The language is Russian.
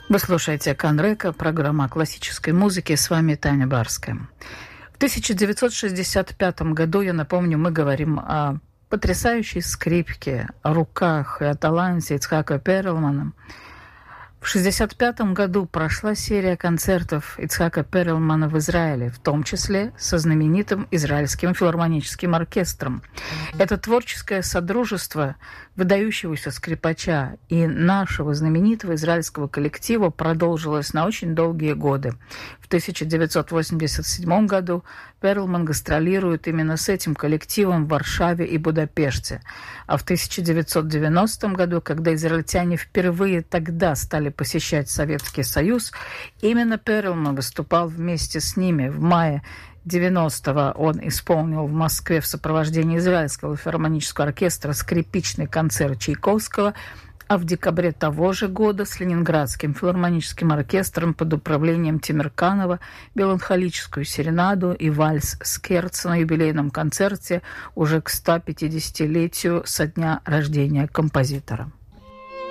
Вы слушаете Канрека, программа о классической музыке. С вами Таня Барская. В 1965 году, я напомню, мы говорим о потрясающей скрипке, о руках и о таланте Ицхака Перлмана. В 1965 году прошла серия концертов Ицхака Перлмана в Израиле, в том числе со знаменитым Израильским филармоническим оркестром. Это творческое содружество выдающегося скрипача и нашего знаменитого израильского коллектива продолжилось на очень долгие годы. В 1987 году Перлман гастролирует именно с этим коллективом в Варшаве и Будапеште. А в 1990 году, когда израильтяне впервые тогда стали посещать Советский Союз, именно Перлман выступал вместе с ними. В мае 90-го он исполнил в Москве в сопровождении Израильского филармонического оркестра скрипичный концерт Чайковского, а в декабре того же года с Ленинградским филармоническим оркестром под управлением Тимирканова меланхолическую серенаду и вальс «Скерц» на юбилейном концерте уже к 150-летию со дня рождения композитора.